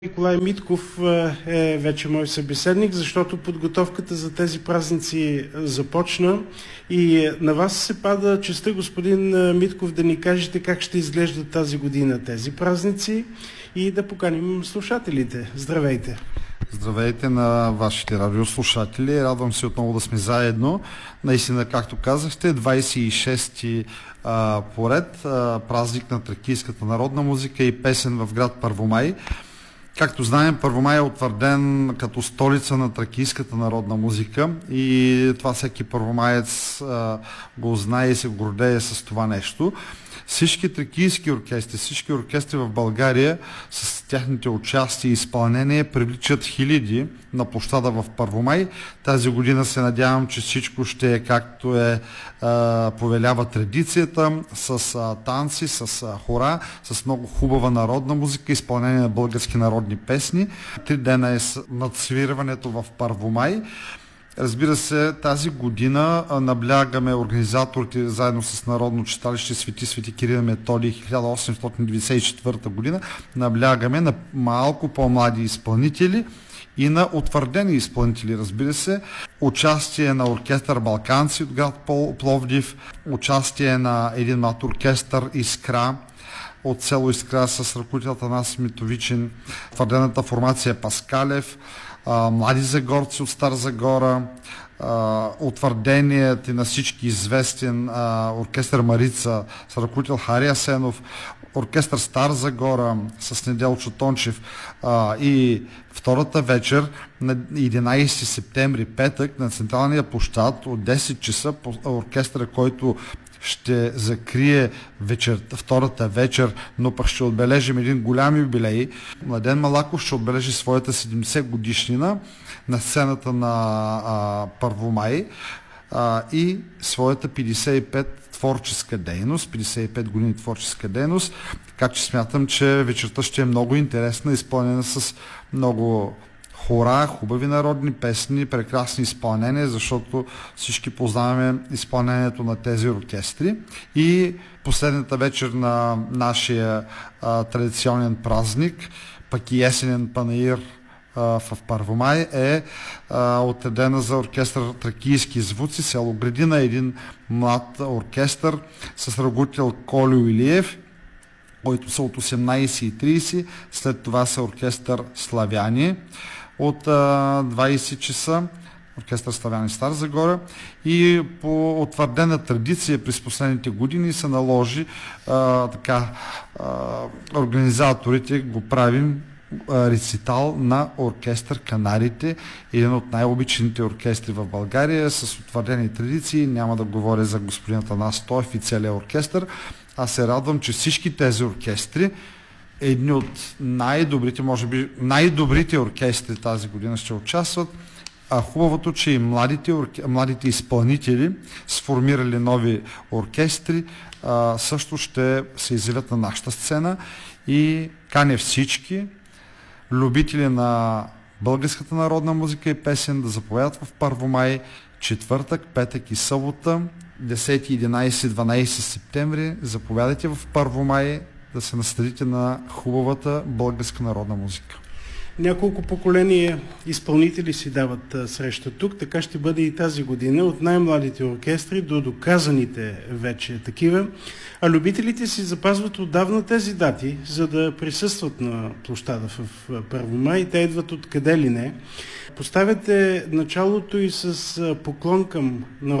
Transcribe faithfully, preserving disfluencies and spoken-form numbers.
Николай Митков е вече мой събеседник, защото подготовката за тези празници започна и на вас се пада честта, господин Митков, да ни кажете как ще изглеждат тази година тези празници и да поканим слушателите. Здравейте! Здравейте на вашите радиослушатели. Радвам се отново да сме заедно. Наистина, както казахте, двадесет и шести а, поред а, празник на тракийската народна музика и песен в град Първомай. Както знаем, Първомай е утвърден като столица на тракийската народна музика и това всеки първомаец а, го знае и се гордее с това нещо. Всички тракийски оркестри, всички оркестри в България с тяхните участия и изпълнение привличат хиляди на площада в Първомай. Тази година се надявам, че всичко ще е както е а, повелява традицията, с а, танци, с а, хора, с много хубава народна музика, изпълнение на български народни песни. Три дена е надсвирването в Първомай. Разбира се, тази година наблягаме организаторите заедно с Народно читалище Свети Свети Кирил Методий хиляда осемстотин деветдесет и четвърта година, наблягаме на малко по-млади изпълнители и на утвърдени изпълнители, разбира се. Участие на оркестър Балканци от град Пловдив, участие на един млад оркестър Искра от село Искра с ръководител Атанас Митовичин, твърдената формация Паскалев, млади загорци от Стара Загора, утвърденият и на всички известен оркестър Марица с ръководител Хари Асенов, оркестър Стара Загора с Неделчо Тончев и втората вечер на единадесети септември, петък, на централния площад от десет часа оркестъра, който ще закрие вечер, втората вечер, но пък ще отбележим един голям юбилей. Младен Малаков ще отбележи своята седемдесет годишнина на сцената на а, Първомай а, и своята петдесет и пет творческа дейност, петдесет и пет години творческа дейност, така че смятам, че вечерта ще е много интересна, изпълнена с много хора, хубави народни песни, прекрасни изпълнения, защото всички познаваме изпълнението на тези оркестри. И последната вечер на нашия а, традиционен празник, пък и есенен панаир а, в Първомай, е а, отредена за оркестър Тракийски звуци, село Градина, един млад оркестър с ръководител Колю Илиев, които са от осемнадесет и тридесет, след това са оркестър Славяни от а, двадесет часа, оркестър Славяни Стара Загора, и по утвърдена традиция през последните години се наложи а, така а, организаторите го правим а, рецитал на оркестър Канарите, един от най-обичаните оркестри в България с утвърдени традиции. Няма да говоря за господин Атанас Стоев и целият оркестър. Аз се радвам, че всички тези оркестри, едни от най-добрите, може би най-добрите оркестри тази година ще участват, а хубавото, че и младите, младите изпълнители, сформирали нови оркестри, а, също ще се изявят на нашата сцена и каня всички любители на българската народна музика и песен да заповядат в Първомай четвъртък, петък и събота, десети, единадесети, дванадесети септември. Заповядайте в Първомай да се насладите на хубавата българска народна музика. Няколко поколения изпълнители си дават среща тук, така ще бъде и тази година, от най-младите оркестри до доказаните вече такива. А любителите си запазват отдавна тези дати, за да присъстват на площада в Първомай. Те идват откъде ли не. Поставяте началото и с поклон към народа.